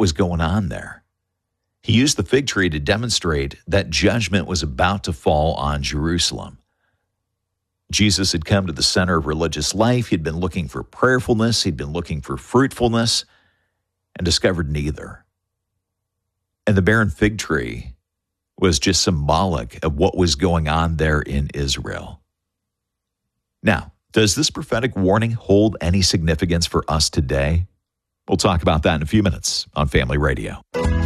was going on there. He used the fig tree to demonstrate that judgment was about to fall on Jerusalem. Jesus had come to the center of religious life. He'd been looking for prayerfulness. He'd been looking for fruitfulness and discovered neither. And the barren fig tree was just symbolic of what was going on there in Israel. Now, does this prophetic warning hold any significance for us today? We'll talk about that in a few minutes on Family Radio.